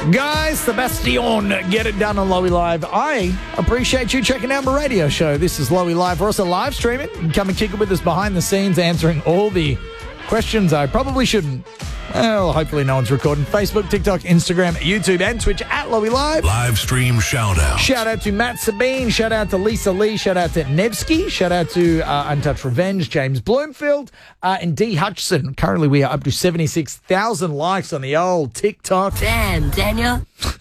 Guys, Sebastian, get it done on Lowy Live. I appreciate you checking out my radio show. This is Lowy Live. We're also live streaming. You can come and kick it with us behind the scenes, answering all the questions I probably shouldn't. Well, hopefully no one's recording. Facebook, TikTok, Instagram, YouTube, and Twitch at Lowy Live. Live stream shout out. Shout out to Matt Sabine. Shout out to Lisa Lee. Shout out to Nevsky. Shout out to Untouched Revenge, James Bloomfield, and D. Hutchison. Currently, we are up to 76,000 likes on the old TikTok. Damn, Daniel.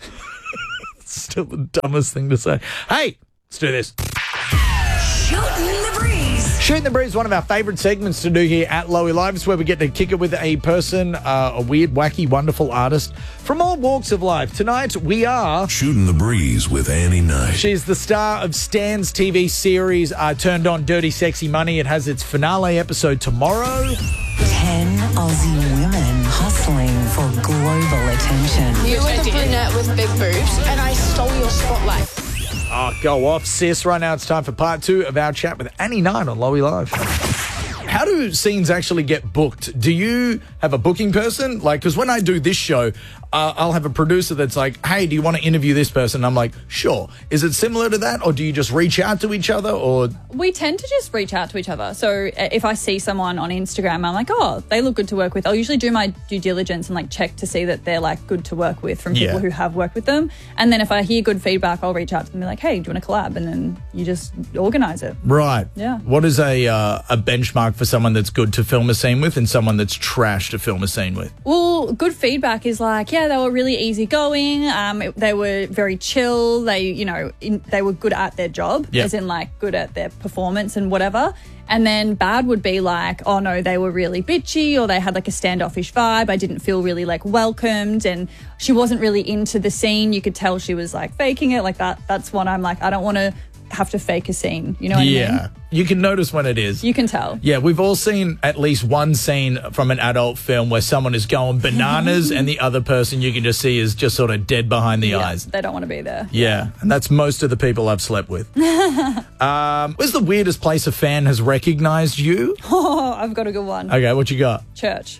Still the dumbest thing to say. Hey, let's do this. Shooting the breeze. Shooting the Breeze, one of our favourite segments to do here at Lowy Live. It's where we get to kick it with a person, a weird, wacky, wonderful artist from all walks of life. Tonight, we are... Shooting the Breeze with Annie Knight. She's the star of Stan's TV series, Turned On Dirty Sexy Money. It has its finale episode tomorrow. 10 Aussie women hustling for global attention. You were the brunette with big boobs, and I stole your spotlight. Oh, go off, sis. Right now it's time for part 2 of our chat with Annie Knight on Lowy Live. How do scenes actually get booked? Do you have a booking person? Like, because when I do this show, I'll have a producer that's like, hey, do you want to interview this person? I'm like, sure. Is it similar to that? Or do you just reach out to each other? Or we tend to just reach out to each other. So if I see someone on Instagram, I'm like, oh, they look good to work with. I'll usually do my due diligence and like check to see that they're like good to work with from people who have worked with them. And then if I hear good feedback, I'll reach out to them and be like, hey, do you want to collab? And then you just organise it. Right. Yeah. What is a benchmark for someone that's good to film a scene with and someone that's trash to film a scene with? Well, good feedback is like, yeah, they were really easygoing. They were very chill. They, they were good at their job, as in like good at their performance and whatever. And then bad would be like, oh no, they were really bitchy or they had like a standoffish vibe. I didn't feel really like welcomed and she wasn't really into the scene. You could tell she was like faking it like that. That's when I'm like, I don't want to have to fake a scene. You know what I mean? Yeah. You can notice when it is. You can tell. Yeah, we've all seen at least one scene from an adult film where someone is going bananas and the other person you can just see is just sort of dead behind the eyes. They don't want to be there. Yeah, and that's most of the people I've slept with. Where's the weirdest place a fan has recognized you? Oh, I've got a good one. Okay, what you got? Church.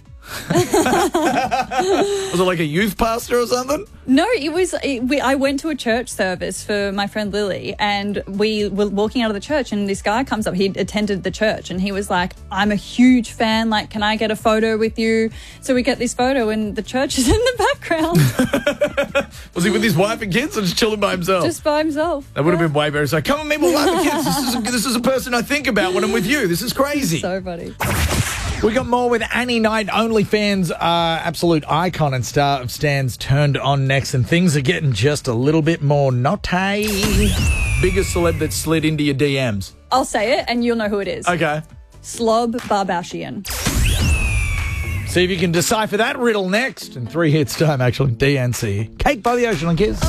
Was it like a youth pastor or something? No, I went to a church service for my friend Lily and we were walking out of the church and this guy comes up. He'd attended the church and he was like, I'm a huge fan. Like, can I get a photo with you? So we get this photo and the church is in the background. Was he with his wife and kids or just chilling by himself? Just by himself. That would have been way better. It's like, come on, me, my wife and kids. This is a person I think about when I'm with you. This is crazy. So funny. We got more with Annie Knight, OnlyFans absolute icon and star of Stan's Turned On next, and things are getting just a little bit more naughty. Biggest celeb that slid into your DMs. I'll say it and you'll know who it is. Okay. Slob Barbashian. See if you can decipher that riddle next. In 3 hits time, actually. DNC. Cake by the Ocean on Kiss.